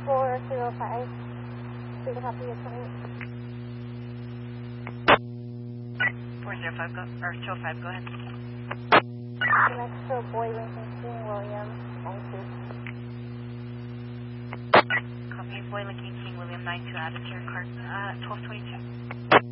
405. Please copy your 28. 405, go, or 205, go ahead. Metro Boy Lincoln King William, 92. Copy Boy Lincoln King William 92 out of your card, 1222.